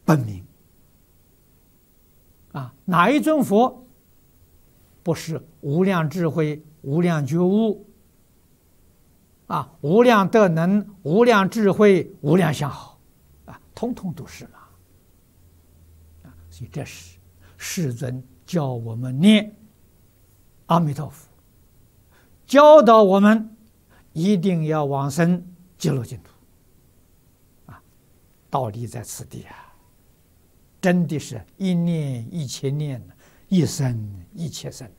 本明。哪一尊佛不是无量智慧、无量觉悟无量德能、无量智慧、无量相好通通都是嘛。所以这是世尊教我们念阿弥陀佛，教导我们一定要往生极乐净土道理在此地真的是一念一切念，一生一切生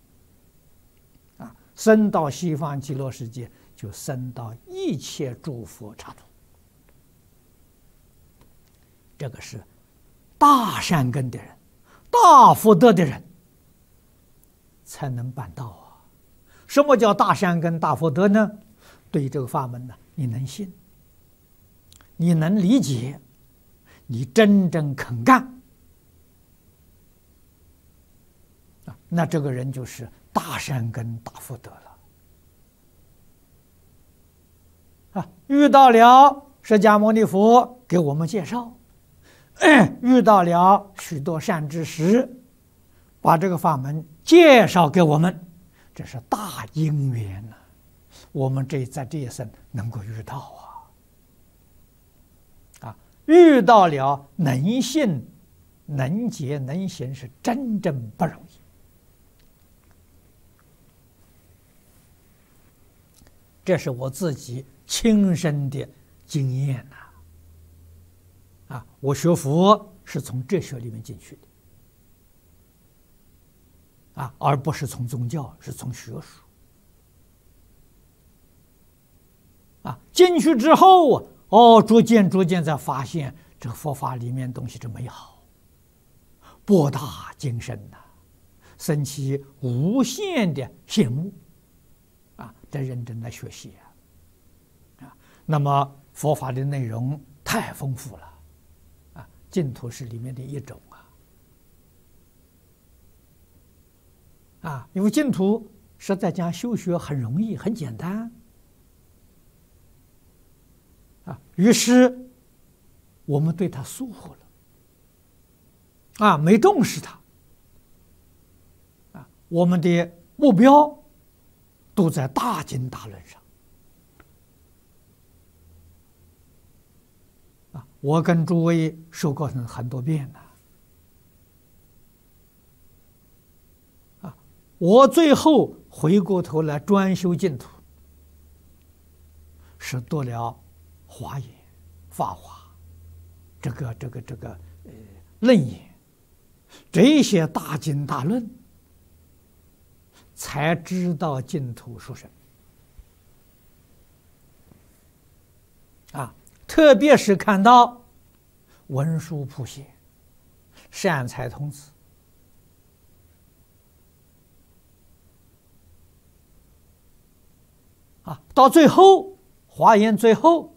生到西方极乐世界，就生到一切诸佛刹土。这个是大善根的人、大福德的人才能办到什么叫大善根、大福德呢？对于这个法门呢，你能信，你能理解，你真正肯干那这个人就是大善根、大福德了遇到了释迦牟尼佛给我们介绍，遇到了许多善知识把这个法门介绍给我们，这是大因缘我们在这一生能够遇到遇到了能信、能解、能行，是真正不容易。这是我自己亲身的经验我学佛是从哲学里面进去的而不是从宗教，是从学术进去之后逐渐在发现这个佛法里面东西这美好，博大精深生起无限的羡慕在认真的学习那么佛法的内容太丰富了净土是里面的一种因为净土实在讲修学很容易，很简单于是我们对它疏忽了没重视它我们的目标都在大经大论上我跟诸位说过很多遍我最后回过头来专修净土，是读了华严、法华，这个楞严，这些大经大论，才知道净土殊胜特别是看到文殊普贤、善财童子到最后华严最后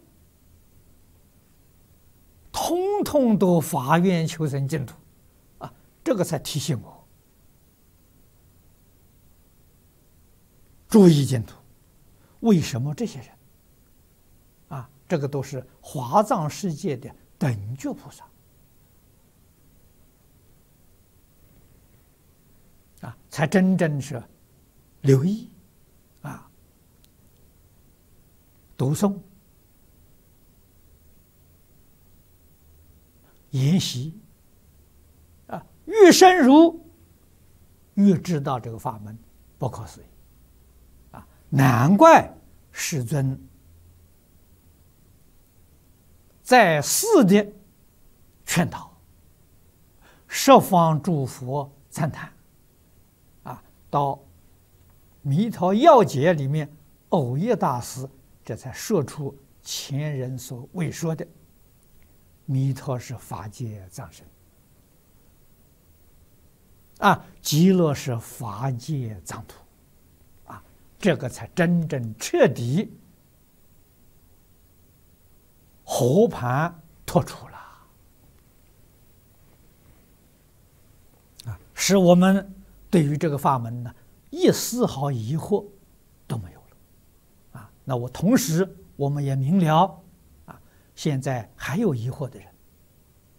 通通都发愿求生净土这个才提醒我注意净土。为什么这些人这个都是华藏世界的等觉菩萨才真正是留意读诵研习越深入越知道这个法门不可思议难怪世尊在世的劝导，十方诸佛赞叹到弥陀要解里面，藕益大师这才说出前人所未说的弥陀是法界藏身极乐是法界藏土这个才真正彻底和盘托出了使我们对于这个法门呢一丝毫疑惑都没有了那我同时我们也明了现在还有疑惑的人